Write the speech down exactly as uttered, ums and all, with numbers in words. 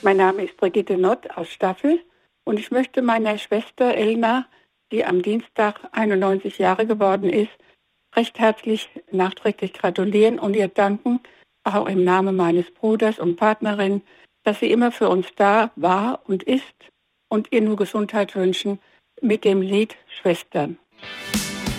Mein Name ist Brigitte Nott aus Staffel und ich möchte meiner Schwester Elna, die am Dienstag einundneunzig Jahre geworden ist, recht herzlich nachträglich gratulieren und ihr danken, auch im Namen meines Bruders und Partnerin, dass sie immer für uns da war und ist, und ihr nur Gesundheit wünschen mit dem Lied Schwestern.